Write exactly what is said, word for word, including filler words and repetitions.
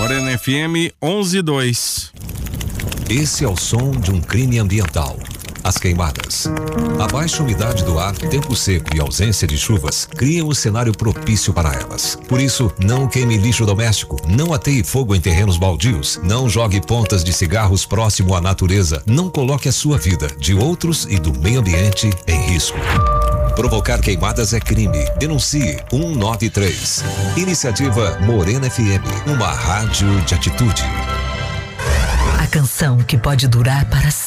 Morena F M onze dois. Esse é o som de um crime ambiental. As queimadas. A baixa umidade do ar, tempo seco e ausência de chuvas criam o cenário propício para elas. Por isso, não queime lixo doméstico, não ateie fogo em terrenos baldios, não jogue pontas de cigarros próximo à natureza, não coloque a sua vida, de outros e do meio ambiente em risco. Provocar queimadas é crime. Denuncie um nove três. Iniciativa Morena F M, uma rádio de atitude. A canção que pode durar para sempre.